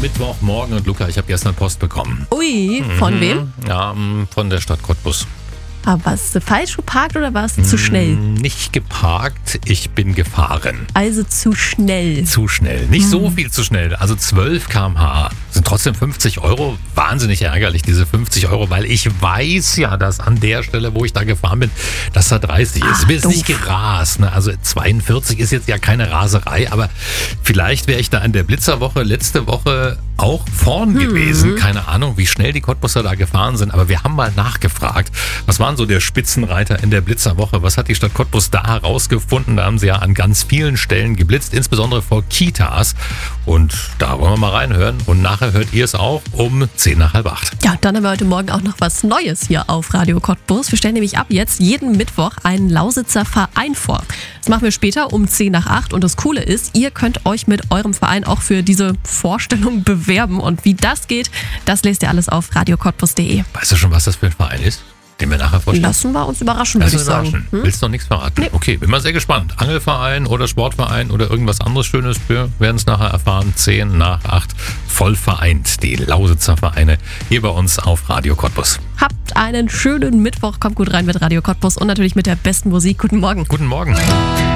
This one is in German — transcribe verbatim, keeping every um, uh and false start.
Mittwochmorgen und Luca, ich habe gestern Post bekommen. Ui, von mhm. wem? Ja, von der Stadt Cottbus. Aber warst du falsch geparkt oder warst du zu schnell? Nicht geparkt, ich bin gefahren. Also zu schnell. Zu schnell. Nicht hm. so viel zu schnell. Also zwölf Kilometer pro Stunde. Sind trotzdem fünfzig Euro. Wahnsinnig ärgerlich, diese fünfzig Euro, weil ich weiß ja, dass an der Stelle, wo ich da gefahren bin, dass da dreißig ist. Ich bin jetzt nicht gerast. Ne? Also zweiundvierzig ist jetzt ja keine Raserei, aber vielleicht wäre ich da in der Blitzerwoche letzte Woche auch vorn hm. gewesen. Keine Ahnung, wie schnell die Cottbuser da gefahren sind, aber wir haben mal nachgefragt. Was waren so der Spitzenreiter in der Blitzerwoche? Was hat die Stadt Cottbus da herausgefunden? Da haben sie ja an ganz vielen Stellen geblitzt, insbesondere vor Kitas. Und da wollen wir mal reinhören. Und nachher hört ihr es auch um zehn nach halb acht. Ja, dann haben wir heute Morgen auch noch was Neues hier auf Radio Cottbus. Wir stellen nämlich ab jetzt jeden Mittwoch einen Lausitzer Verein vor. Das machen wir später um zehn nach acht. Und das Coole ist, ihr könnt euch mit eurem Verein auch für diese Vorstellung bewerben. Und wie das geht, das lest ihr alles auf radio cottbus punkt de. Weißt du schon, was das für ein Verein ist? Den wir nachher vorstellen. Lassen wir uns überraschen, würde ich sagen. Hm? Willst du noch nichts verraten? Nee. Okay, bin mal sehr gespannt. Angelverein oder Sportverein oder irgendwas anderes Schönes. Wir werden es nachher erfahren. zehn nach acht, voll vereint. Die Lausitzer Vereine hier bei uns auf Radio Cottbus. Habt einen schönen Mittwoch. Kommt gut rein mit Radio Cottbus und natürlich mit der besten Musik. Guten Morgen. Guten Morgen.